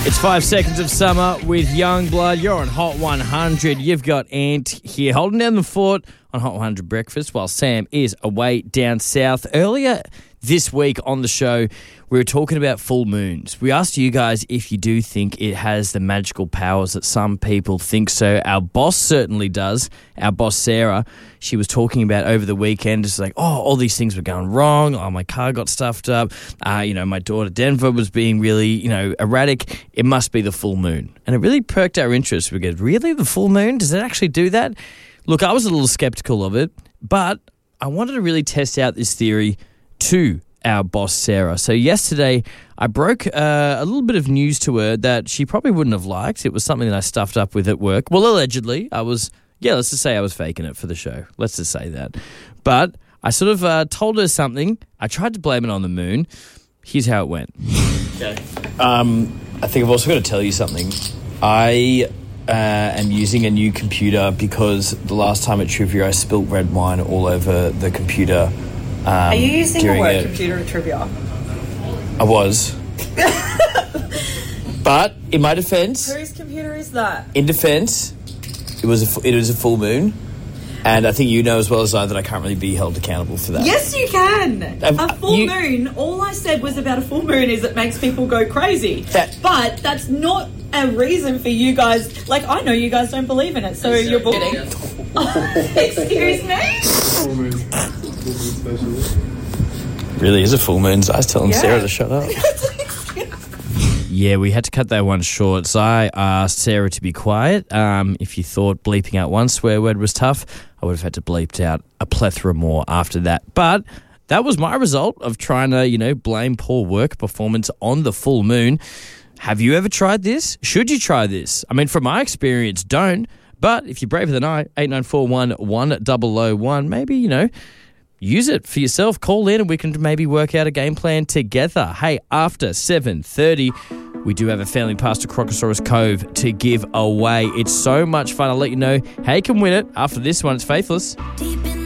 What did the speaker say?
It's 5 seconds of summer with Youngblood. You're on Hot 100. You've got Ant here holding down the fort on Hot 100 Breakfast while Sam is away down south. Earlier this week on the show, we were talking about full moons. We asked you guys if you do think it has the magical powers that some people think so. Our boss certainly does. Our boss, Sarah, she was talking about over the weekend, just like, all these things were going wrong. My car got stuffed up. My daughter, Denver, was being really, erratic. It must be the full moon. And it really perked our interest. We go, really? The full moon? Does it actually do that? Look, I was a little skeptical of it, but I wanted to really test out this theory to our boss, Sarah. So yesterday, I broke a little bit of news to her that she probably wouldn't have liked. It was something that I stuffed up with at work. Well, allegedly, let's just say I was faking it for the show. Let's just say that. But I sort of told her something. I tried to blame it on the moon. Here's how it went. Okay. I think I've also got to tell you something. I am using a new computer because the last time at Trivia, I spilled red wine all over the computer. Are you using a work computer at Trivia? I was. But in my defence... Whose computer is that? In defence, it was a full moon. And I think you know as well as I that I can't really be held accountable for that. Yes, you can. A full moon, all I said was about a full moon is it makes people go crazy. But that's not a reason for you guys... Like, I know you guys don't believe in it, so you're kidding. Excuse me? Really is a full moon. I was telling Sarah to shut up. Yeah, we had to cut that one short. So I asked Sarah to be quiet. If you thought bleeping out one swear word was tough, I would have had to bleep out a plethora more after that. But that was my result of trying to, blame poor work performance on the full moon. Have you ever tried this? Should you try this? I mean, from my experience, don't. But if you're braver than I, 8941 1001, maybe, use it for yourself. Call in and we can maybe work out a game plan together. Hey, after 7:30, we do have a family pass to Crocosaurus Cove to give away. It's so much fun. I'll let you know how you can win it after this one. It's Faithless. Deep in